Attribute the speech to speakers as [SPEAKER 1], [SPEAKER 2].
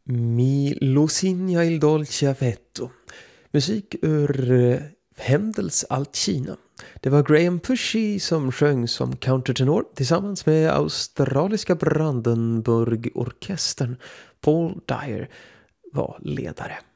[SPEAKER 1] Mi Lusigna il dolce affetto. Musik ur Händels Alcina. Det var Graham Pushy som sjöng som countertenor tillsammans med australiska Brandenburg-orkestern. Paul Dyer var ledare.